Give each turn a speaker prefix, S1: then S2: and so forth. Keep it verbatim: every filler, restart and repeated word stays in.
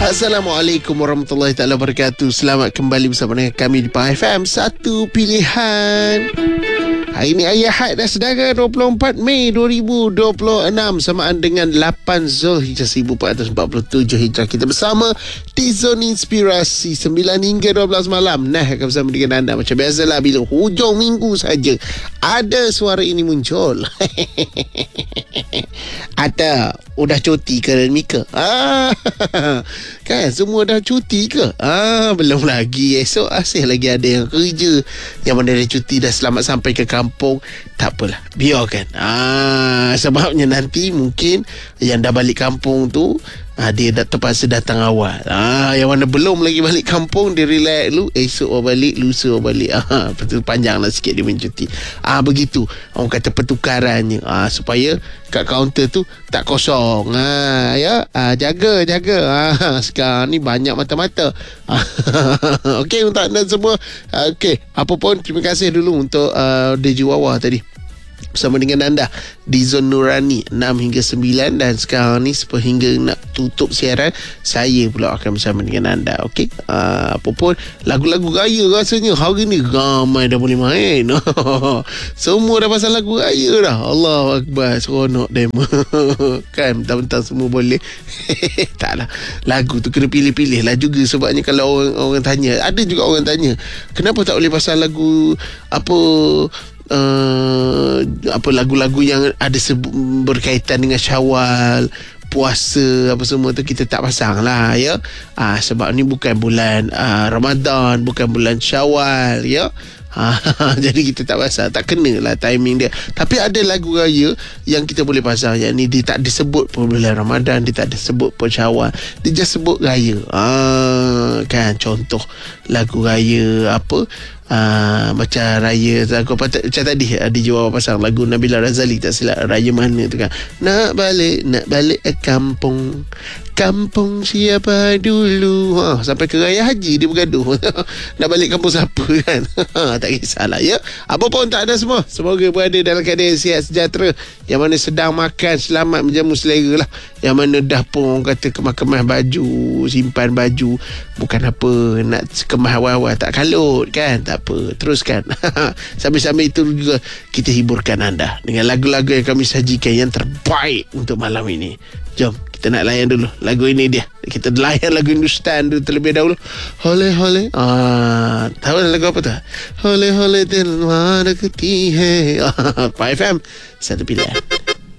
S1: Assalamualaikum warahmatullahi taala wabarakatuh. Selamat kembali bersama dengan kami di Pahang F M, satu pilihan. Hari ini hari Ahad dah saudara, dua puluh empat Mei dua ribu dua puluh enam, samaan dengan lapan Zulhijjah seribu empat ratus empat puluh tujuh Hijrah. Kita bersama di Zon Inspirasi sembilan hingga dua belas malam. Nah, akan bersama dengan anda macam biasalah bila hujung minggu saja ada suara ini muncul. Ada udah cuti ke Mika? Ah, kan semua dah cuti ke? Ah, belum lagi. Esok asyik lagi ada yang kerja, yang mana dia cuti dah selamat sampai ke kampung. Tak apalah, biarkan. Ah, sebabnya nanti mungkin yang dah balik kampung tu, ah, dia dah terpaksa datang awal. Ah, yang mana belum lagi balik kampung, dia relax dulu. Esok baru balik, lusa baru balik. Ah, betul, panjang lah sikit dia mencuti. Ah, begitu. Orang kata pertukarannya. Ah, supaya kat kaunter tu tak kosong. Ah, ya, ah, jaga, jaga. Ah, sekarang ni banyak mata-mata. Ah, okey untuk anda semua. Ah, okey, apa pun terima kasih dulu untuk uh, D J Wawa tadi bersama dengan anda di Zon Nurani enam hingga sembilan, dan sekarang ni sehingga nak tutup siaran saya pula akan bersama dengan anda. Okey, uh, apa pun lagu-lagu raya rasanya hari ni ramai dah boleh main. Semua dah pasal lagu raya dah. Allahu Akbar, seronok demo. Kan mentang-mentang semua boleh. Taklah, lagu tu kena pilih-pilih lah juga. Sebabnya kalau orang, orang tanya, ada juga orang tanya, kenapa tak boleh pasal lagu apa Uh, apa lagu-lagu yang ada sebu- berkaitan dengan Syawal, puasa apa semua tu kita tak pasang lah, ya. Ah, sebab ni bukan bulan uh, Ramadan, bukan bulan Syawal, ya. Ha, jadi kita tak pasang, tak kena lah timing dia. Tapi ada lagu raya yang kita boleh pasang, yang ni dia tak disebut pun bulan Ramadan, dia tak disebut pun Syawal, dia just sebut raya. Ha, kan contoh lagu raya apa, Uh, macam raya aku apa, macam tadi ada jawab pasang lagu Nabila Razali tak silap, raya mana tu kan, nak balik nak balik ke kampung, kampung siapa dulu. Ha, sampai ke raya haji dia bergaduh. Nak balik kampung siapa kan. Tak kisahlah, ya. Apa pun tak ada semua, semoga berada dalam keadaan sihat sejahtera, yang mana sedang makan selamat menjamu selera lah, yang mana dah pun orang kata kemas-kemas baju, simpan baju, bukan apa nak kemas awal-awal tak kalut kan, tak apa, teruskan. Sambil-sambil itu juga kita hiburkan anda dengan lagu-lagu yang kami sajikan yang terbaik untuk malam ini. Jom kita nak layan dulu lagu ini dia. Kita layan lagu Hindustan dulu terlebih dahulu. Hole hole. Ah, tahu lagu apa tu? Hole hole dil mana keti hai. P F M satu pilihan.